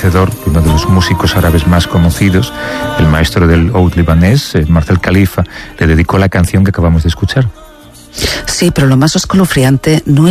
ensordecedor, uno de los músicos árabes más conocidos, el maestro del oud libanés, Marcel Khalifa, le dedicó la canción que acabamos de escuchar. Sí, pero lo más escalofriante no es